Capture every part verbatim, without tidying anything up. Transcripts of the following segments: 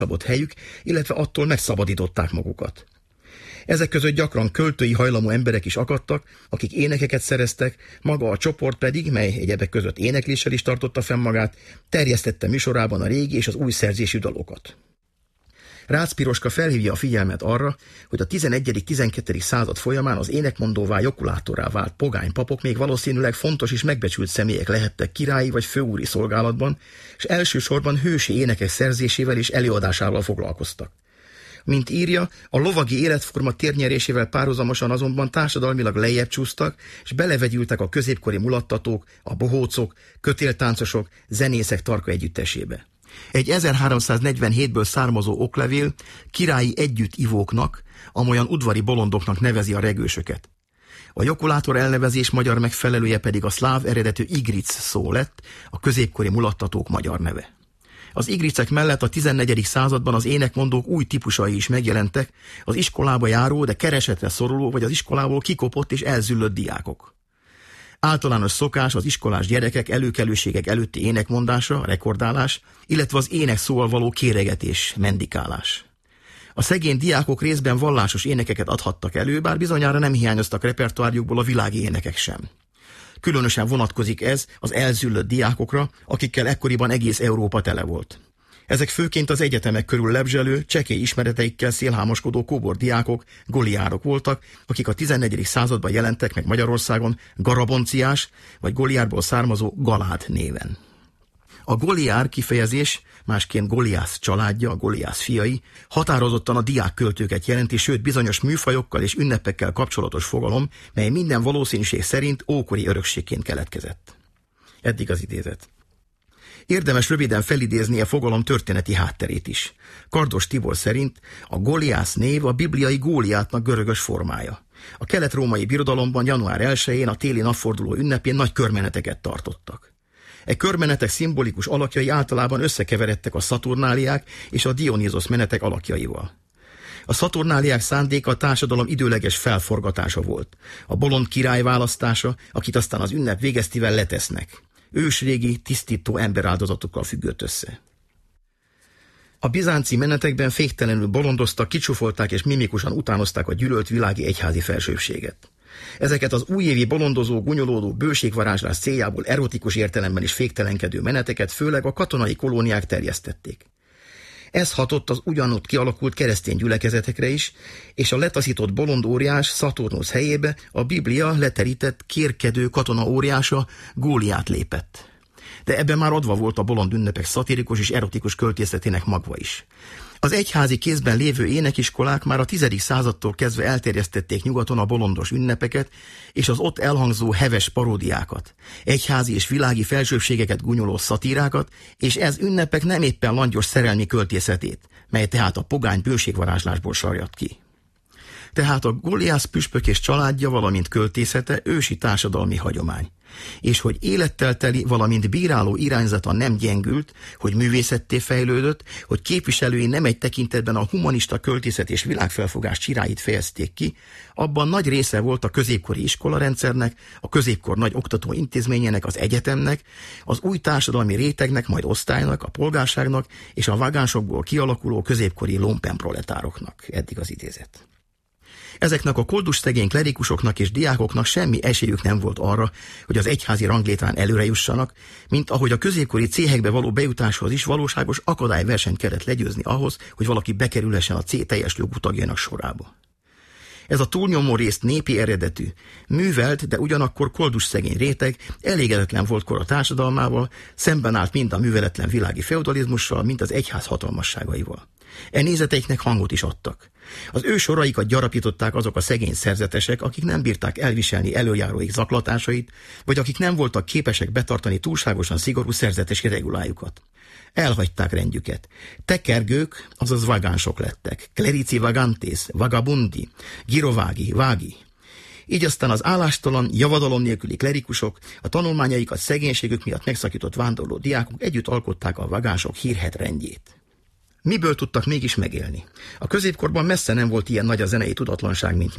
szabott helyük, illetve attól megszabadították magukat. Ezek között gyakran költői hajlamú emberek is akadtak, akik énekeket szereztek, maga a csoport pedig, mely egyebek között énekléssel is tartotta fenn magát, terjesztette műsorában a régi és az új szerzésű dalokat. Rácz Piroska felhívja a figyelmet arra, hogy a tizenegyedik-tizenkettedik század folyamán az énekmondóvá jokulátorrá vált pogány papok még valószínűleg fontos és megbecsült személyek lehettek királyi vagy főúri szolgálatban, és elsősorban hősi énekek szerzésével és előadásával foglalkoztak. Mint írja, a lovagi életforma térnyerésével párhuzamosan azonban társadalmilag lejjebb csúsztak, és belevegyültek a középkori mulattatók, a bohócok, kötéltáncosok, zenészek tarka együttesébe. Egy ezerháromszáznegyvenhétből származó oklevél királyi együttivóknak, amolyan udvari bolondoknak nevezi a regősöket. A jokulátor elnevezés magyar megfelelője pedig a szláv eredetű igric szó lett, a középkori mulattatók magyar neve. Az igricek mellett a tizennegyedik században az énekmondók új típusai is megjelentek, az iskolába járó, de keresetre szoruló vagy az iskolából kikopott és elzüllött diákok. Általános szokás az iskolás gyerekek előkelőségek előtti énekmondása, rekordálás, illetve az ének szóval való kéregetés, mendikálás. A szegény diákok részben vallásos énekeket adhattak elő, bár bizonyára nem hiányoztak repertoárjukból a világi énekek sem. Különösen vonatkozik ez az elzüllött diákokra, akikkel ekkoriban egész Európa tele volt. Ezek főként az egyetemek körül lebzselő, csekély ismereteikkel szélhámoskodó kóbor diákok, goliárok voltak, akik a tizennegyedik században jelentek meg Magyarországon Garabonciás vagy Goliárból származó Galád néven. A Goliár kifejezés, másként Goliász családja, a Goliász fiai, határozottan a diákköltőket jelenti, sőt bizonyos műfajokkal és ünnepekkel kapcsolatos fogalom, mely minden valószínűség szerint ókori örökségként keletkezett. Eddig az idézet. Érdemes röviden felidézni a fogalom történeti hátterét is. Kardos Tibor szerint a Goliász név a bibliai Góliátnak görögös formája. A kelet-római birodalomban január elsején a téli napforduló ünnepén nagy körmeneteket tartottak. E körmenetek szimbolikus alakjai általában összekeveredtek a szaturnáliák és a Dionizosz menetek alakjaival. A szaturnáliák szándéka a társadalom időleges felforgatása volt. A bolond király választása, akit aztán az ünnep végeztivel letesznek. Ősrégi, tisztító emberáldozatokkal függött össze. A bizánci menetekben féktelenül bolondoztak, kicsúfolták és mimikusan utánozták a gyűlölt világi egyházi felsőbbséget. Ezeket az újévi bolondozó, gunyolódó, bőségvarázslás céljából erotikus értelemben is féktelenkedő meneteket főleg a katonai kolóniák terjesztették. Ez hatott az ugyanott kialakult keresztény gyülekezetekre is, és a letaszított bolond óriás Szaturnusz helyébe a Biblia leterített, kérkedő katona óriása Góliát lépett. De ebben már adva volt a bolond ünnepek szatirikus és erotikus költészetének magva is. Az egyházi kézben lévő énekiskolák már a tizedik századtól kezdve elterjesztették nyugaton a bolondos ünnepeket és az ott elhangzó heves paródiákat, egyházi és világi felsőbbségeket gúnyoló szatírákat, és ez ünnepek nem éppen langyos szerelmi költészetét, mely tehát a pogány bőségvarázslásból sarjadt ki. Tehát a Goliász püspök és családja, valamint költészete ősi társadalmi hagyomány. És hogy élettel teli, valamint bíráló irányzata nem gyengült, hogy művészetté fejlődött, hogy képviselői nem egy tekintetben a humanista költészet és világfelfogás csiráit fejezték ki, abban nagy része volt a középkori iskolarendszernek, a középkor nagy oktató intézményének, az egyetemnek, az új társadalmi rétegnek, majd osztálynak, a polgárságnak és a vágánsokból kialakuló középkori lumpenproletároknak. Eddig az idézet. Ezeknek a koldus szegény klerikusoknak és diákoknak semmi esélyük nem volt arra, hogy az egyházi ranglétrán előre jussanak, mint ahogy a középkori céhekbe való bejutáshoz is valóságos akadályversenyt kellett legyőzni ahhoz, hogy valaki bekerülhessen a céh teljes jogú tagjának sorába. Ez a túlnyomó részt népi eredetű, művelt, de ugyanakkor koldus szegény réteg elégedetlen volt kora társadalmával, szemben állt mind a műveletlen világi feudalizmussal, mind az egyház hatalmasságaival. E nézeteiknek hangot is adtak. Az ő soraikat gyarapították azok a szegény szerzetesek, akik nem bírták elviselni előjáróik zaklatásait, vagy akik nem voltak képesek betartani túlságosan szigorú szerzetesi regulájukat. Elhagyták rendjüket. Tekergők, azaz vagánsok lettek. Clerici vagantes, vagabundi, girovági, vági. Így aztán az állástalan, javadalom nélküli klerikusok, a tanulmányaikat szegénységük miatt megszakított vándorló diákok együtt alkották a vagánsok hírhedt rendjét. Miből tudtak mégis megélni? A középkorban messze nem volt ilyen nagy a zenei tudatlanság, mint ma.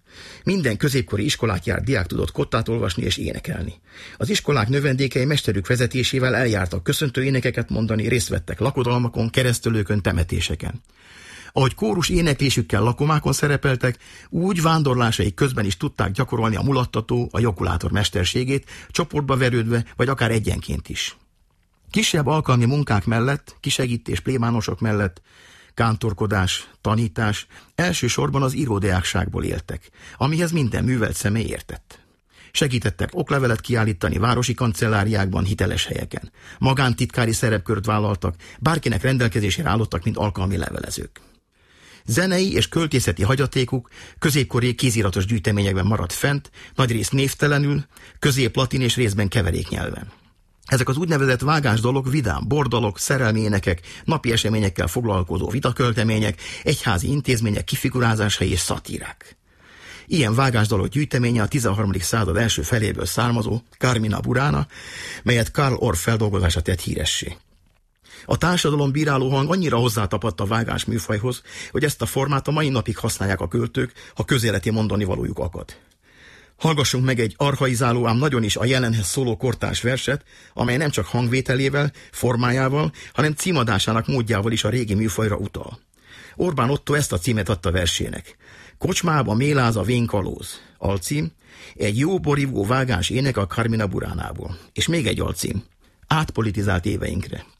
Minden középkori iskolát járt diák tudott kottát olvasni és énekelni. Az iskolák növendékei mesterük vezetésével eljártak köszöntő énekeket mondani, részt vettek lakodalmakon, keresztülőkön, temetéseken. Ahogy kórus éneklésükkel lakomákon szerepeltek, úgy vándorlásaik közben is tudták gyakorolni a mulattató, a jokulátor mesterségét, csoportba verődve, vagy akár egyenként is. Kisebb alkalmi munkák mellett, kisegítés plébánosok mellett, kántorkodás, tanítás, elsősorban az íródeákságból éltek, amihez minden művelt személy értett. Segítettek oklevelet kiállítani városi kancelláriákban, hiteles helyeken. Magántitkári szerepkört vállaltak, bárkinek rendelkezésére állottak, mint alkalmi levelezők. Zenei és költészeti hagyatékuk középkori kéziratos gyűjteményekben maradt fent, nagyrészt névtelenül, közép-latin és részben keveréknyelven. Ezek az úgynevezett vágás dalok vidám bordalok, szerelmi énekek, napi eseményekkel foglalkozó vitaköltemények, egyházi intézmények kifigurázásai és szatírák. Ilyen vágásdalok gyűjteménye a tizenharmadik század első feléből származó Carmina Burana, melyet Karl Orff feldolgozása tett híressé. A társadalom bíráló hang annyira hozzátapadt a vágás műfajhoz, hogy ezt a formát a mai napig használják a költők, ha közéleti mondani valójuk akad. Hallgassunk meg egy archaizáló, ám nagyon is a jelenhez szóló kortárs verset, amely nem csak hangvételével, formájával, hanem címadásának módjával is a régi műfajra utal. Orbán Ottó ezt a címet adta versének. Kocsmába méláz a vénkalóz. Alcím, egy jó borívó vágás ének a Carmina Buránából. És még egy alcím. Átpolitizált éveinkre.